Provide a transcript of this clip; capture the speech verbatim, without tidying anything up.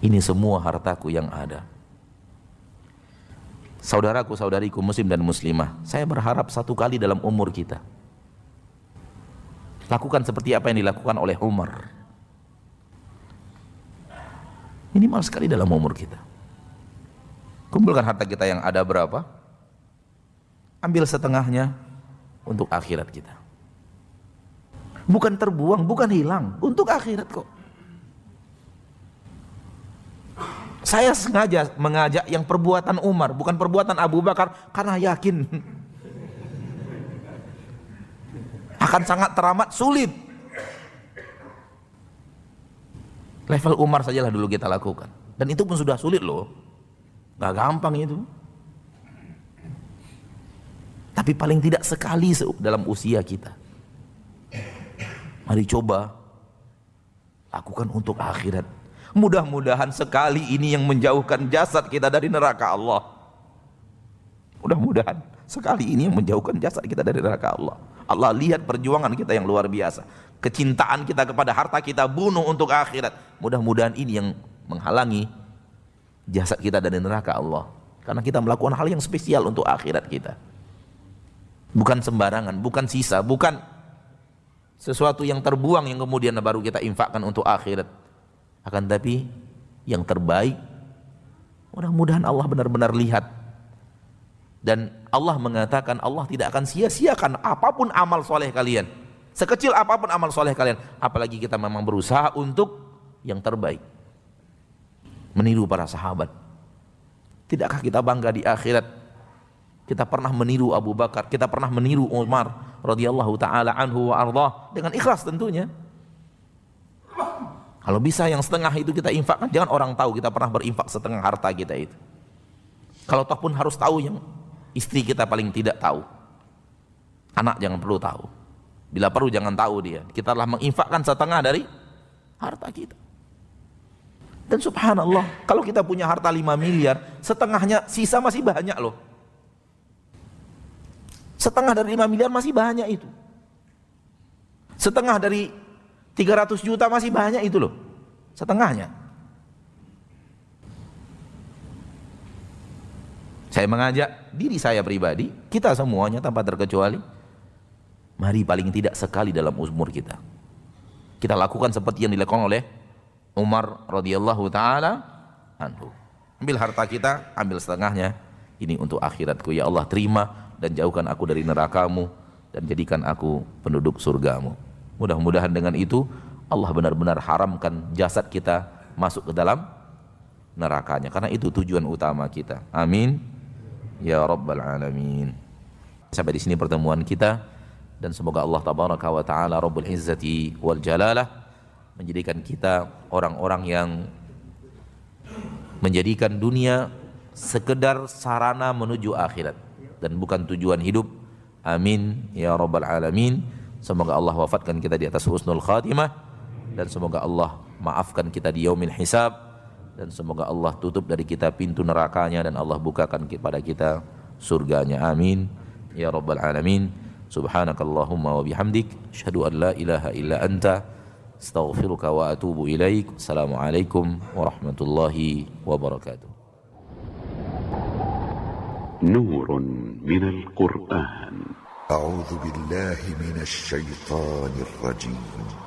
Ini semua hartaku yang ada. Saudaraku, saudariku muslim dan muslimah, saya berharap satu kali dalam umur kita lakukan seperti apa yang dilakukan oleh Umar. Minimal sekali dalam umur kita. Kumpulkan harta kita yang ada berapa, ambil setengahnya untuk akhirat kita. Bukan terbuang, bukan hilang, untuk akhirat kok. Saya sengaja mengajak yang perbuatan Umar, bukan perbuatan Abu Bakar, karena yakin akan sangat teramat sulit. Level Umar sajalah dulu kita lakukan, dan itu pun sudah sulit loh, gak gampang itu. Tapi paling tidak sekali dalam usia kita, mari coba lakukan untuk akhirat. Mudah-mudahan sekali ini yang menjauhkan jasad kita dari neraka Allah. Mudah-mudahan sekali ini yang menjauhkan jasad kita dari neraka Allah. Allah lihat perjuangan kita yang luar biasa, kecintaan kita kepada harta kita bunuh untuk akhirat. Mudah-mudahan ini yang menghalangi jasad kita dari neraka Allah, karena kita melakukan hal yang spesial untuk akhirat kita. Bukan sembarangan, bukan sisa, bukan sesuatu yang terbuang yang kemudian baru kita infakkan untuk akhirat. Akan tapi yang terbaik, mudah-mudahan Allah benar-benar lihat. Dan Allah mengatakan Allah tidak akan sia-siakan apapun amal soleh kalian, sekecil apapun amal soleh kalian, apalagi kita memang berusaha untuk yang terbaik, meniru para sahabat. Tidakkah kita bangga di akhirat kita pernah meniru Abu Bakar, kita pernah meniru Umar radhiyallahu taala anhu wa ardhah, dengan ikhlas tentunya. Kalau bisa yang setengah itu kita infakkan, jangan orang tahu kita pernah berinfak setengah harta kita itu. Kalau toh pun harus tahu, yang istri kita paling tidak tahu, anak jangan perlu tahu, bila perlu jangan tahu dia, kita telah menginfakkan setengah dari harta kita. Dan subhanallah, kalau kita punya harta lima miliar, setengahnya sisa masih banyak loh. Setengah dari lima miliar masih banyak itu. Setengah dari tiga ratus juta masih banyak itu loh, setengahnya. Saya mengajak diri saya pribadi, kita semuanya tanpa terkecuali, mari paling tidak sekali dalam umur kita, kita lakukan seperti yang dilakukan oleh Umar radhiyallahu taala anhu. Ambil harta kita, ambil setengahnya, ini untuk akhiratku ya Allah, terima dan jauhkan aku dari nerakamu dan jadikan aku penduduk surgamu. Mudah-mudahan dengan itu Allah benar-benar haramkan jasad kita masuk ke dalam nerakanya, karena itu tujuan utama kita. Amin ya rabbal alamin. Sampai di sini pertemuan kita, dan semoga Allah tabaraka wa taala rabbul izzati wal jalalah menjadikan kita orang-orang yang menjadikan dunia sekedar sarana menuju akhirat dan bukan tujuan hidup. Amin ya rabbal alamin. Semoga Allah wafatkan kita di atas husnul khatimah, dan semoga Allah maafkan kita di yaumil hisab, dan semoga Allah tutup dari kita pintu nerakanya dan Allah bukakan kepada kita surganya. Amin ya rabbal alamin. Subhanakallahumma wa bihamdik, asyhadu an la ilaha illa anta, astaghfiruka wa atubu ilaik. Assalamualaikum warahmatullahi wabarakatuh. نور من القرآن. أعوذ بالله من الشيطان الرجيم.